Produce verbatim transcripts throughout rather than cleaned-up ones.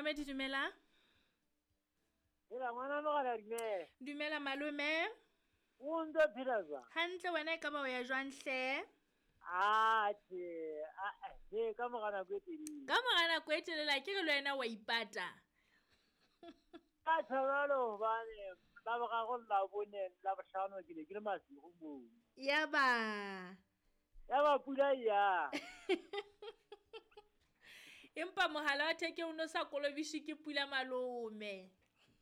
Mamedi dumela. Ela ngwana mogala dumela. Dumela malome. O ntse phela jwang? Hantle wena ka ba o ya jwang hle? Ah tje, ah eh ka mogana go tedi. Ka mogana go etelela ke re le wena wa ipata. Ka tshwarelo bane ba ba go la bone la bohlano ke le ke le masigo mo. Ya ba. Ya ba pula ya. Empa mohala wa theke o no sa kolobishi ke pula malome.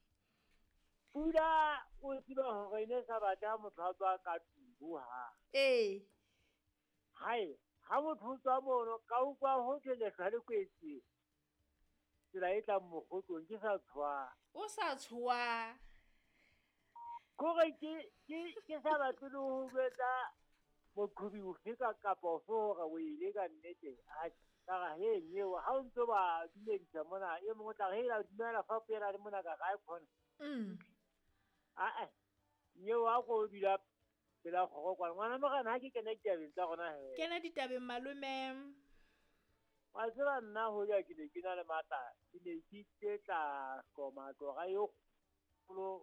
Pula o tseba hore ne sa batla motho a tswa ka tubu ha. Eh. Hai, ha motho tswa mono ka o kwa ho tele ga le kwetse. Tsela e tla mo gotlong ke sa tshwa. O sa tshwa. Kore ke ke ke sa batla ho betsa moqhubi o fika kapa o hore o ile ka nnete a ka he nyewe ha o ntse ba dumedisa mona e mongwe tla he la dumela fa pela le mona ka ga khona. Mm. Ah eh nyewe a go dira pela go kwa ngwana mogana ha ke kena ke tabeng tsa gona he. Kena ditabeng malome. Wa tsela nna ho ya ke ne ke na le mata ke ne ke tla koma tloga yo kgolo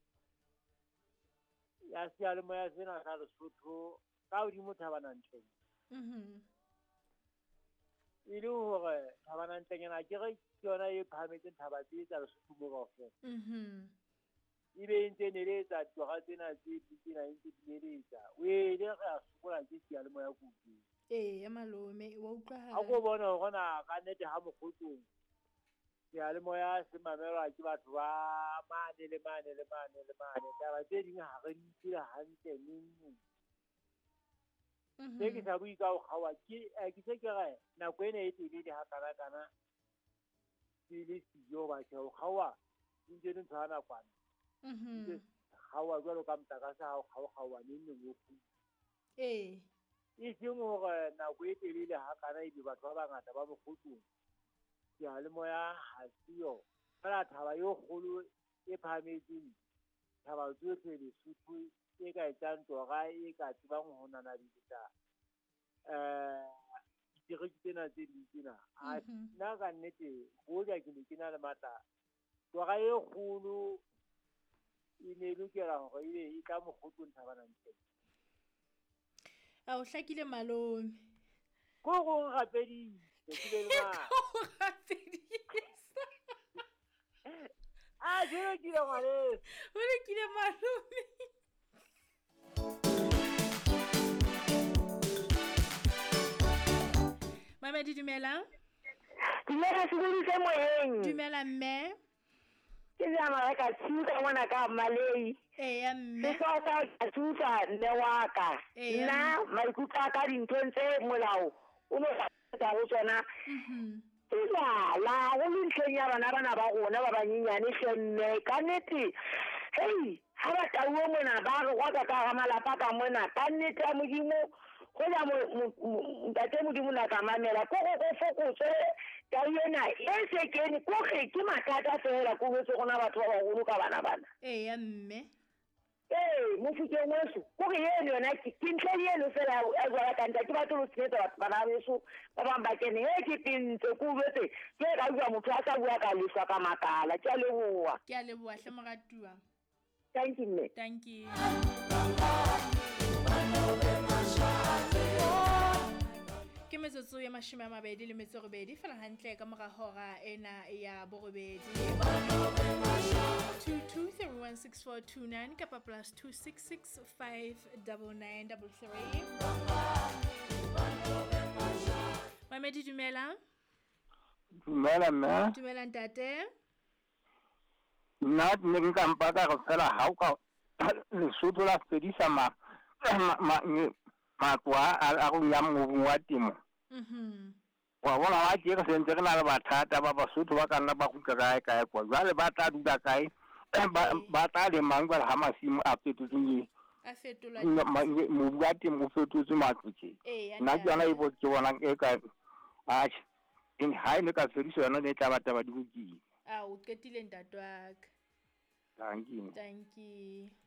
ya sia le moya sena sa Lesotho ka o di mothabana nteng. Mhm. Ile hore thabana nteng ena ke re ke yona e phametse thabatse tsa Lesotho mo kaofela. Mhm. Ibe ntse ne le tsa tloga tsena tse tsena ntse di le tsa we le ga sokola ke sia le moya kudu. Eh ya malome wa utlwa ha. A go bona gona ka nnete ha mogotsong ya le moya se mamelwa ke batho ba mane le mane le mane le mane taba tse ding ha re di tsela hantle neng. Mhm. Se ke sa bui ka o khawa ke ke se ke re na go ene e tele ha kana kana ke le siyo ba ke o khawa ntse ntse tsana kwana. Mhm. Khawa jwalo ka mtaka sa ha khawa khawa neng neng go. Eh. E seng hore na go e tele ha kana e di batho ba bangata ba mogotsong. Ya le moya ha siyo fela thaba yo kgolo e phametseng thaba tsohle Lesotho e ka etsang toga e ka tsebang ho nana ditsa eh ditiriki tsena tse di tsena a nna ka nnete go ja ke ne ke na le mata toga e kgolo e ne lokela hore e tla mogotsong thabana ntse A o hlakile malome. go go gape di ke le ma Ah, je le kile ngale. O le kile malome. Mamedi dumela. Dumela se bua moyeng. Dumela mme. Ke ya mara ka tsuka ngwana ka malei. Eh ya mme. Se sa ka tsuka nne wa ka. Nna maikutlwa ka dintho tse molao. O no sa go tsona. Mhm. La la go lentleng ya bana bana ba gona ba banyenyane shenne ka nnete hei ha ba tauwe mona ba re go ka ka malapa ka mona ka nnete ya modimo go ya mo ntate modimo na ka mamela go go go fokotse ka yena e se kene go ge ke mathata fela go betse gona batho ba bagolo ka bana bana. Eh ya mme. Eh mo fukeng weso go ge yena yona ke ntle yena fela a jwa ka ntate ba tlo tshetsa batho ba ba beso ba ba ba kene e ke pintse go betse ke ga jwa motho a sa bua ka leswa ka makala ke a leboa ke a leboa hle moratua. Thank you me. Thank you. Ke metsotso ya mashome a mabedi le metso robedi fela hantle ka mora hora ena ya borobedi. two two three one six four two nine kapa plus two six six five nine nine double three. Mamedi dumela. Dumela mme. Dumela ntate. Nna ne nka mpaka go fela ha o ka Lesotho la fedisa ma ma ma kwa a go ya mo wa temo. Mhm. Wa bona wa ke re sentse re na le bathata ba Basotho ba ka nna ba go kae kae kwa jwale ba tla duda kae ba tla le mangwa ha masimo a fetotseng a fetola mo bua temo o fetotse matlotse nna ke yona e bo ke bona e ka a in high ne ka fedisa yona ne tla bataba di go ki a o qetile ntate wa ka. Thank you. Thank you.